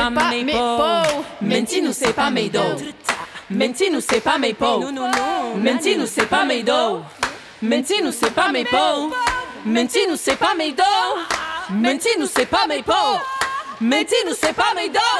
pas mes pots. Menti-nous, c'est pas mes dos. Menti-nous, c'est pas mes pots. Menti-nous, c'est pas mes dos. Menti-nous, c'est pas mes pots. Menti-nous, c'est pas mes dos. Menti-nous, c'est pas mes pots. Menti-nous, c'est pas mes dos.